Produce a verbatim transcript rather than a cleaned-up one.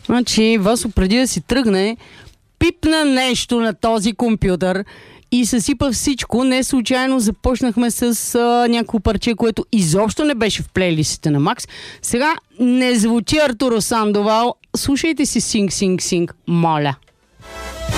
Значи, Васо преди да си тръгне, пипна нещо на този компютър и съсипа всичко. Не случайно започнахме с а, някакво парче, което изобщо не беше в плейлистите на Макс. Сега не звучи Артуро Сандовал. Слушайте си Синг, Синг, Синг, моля.